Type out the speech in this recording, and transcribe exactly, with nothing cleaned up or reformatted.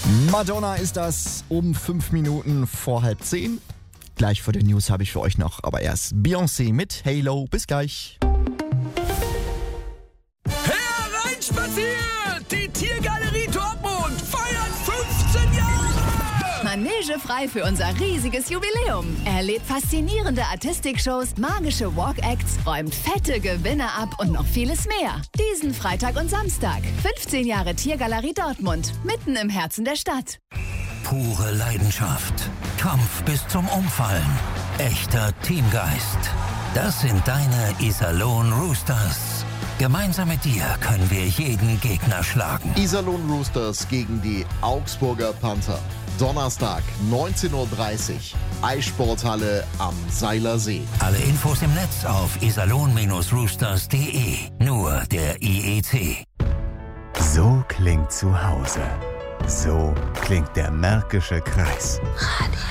Madonna ist das um fünf Minuten vor halb zehn. Gleich vor den News habe ich für euch noch, aber erst Beyoncé mit Halo. Bis gleich. Hereinspaziert! Die Tiergalerie Dortmund feiert fünfzehn Jahre! Manege frei für unser riesiges Jubiläum. Erlebt faszinierende Artistikshows, magische Walk-Acts, räumt fette Gewinne ab und noch vieles mehr. Diesen Freitag und Samstag. fünfzehn Jahre Tiergalerie Dortmund. Mitten im Herzen der Stadt. Pure Leidenschaft. Kampf bis zum Umfallen. Echter Teamgeist. Das sind deine Iserlohn Roosters. Gemeinsam mit dir können wir jeden Gegner schlagen. Iserlohn Roosters gegen die Augsburger Panther. Donnerstag, neunzehn Uhr dreißig. Eissporthalle am Seiler See. Alle Infos im Netz auf iserlohn roosters punkt de. Nur der I E C. So klingt zu Hause. So klingt der Märkische Kreis.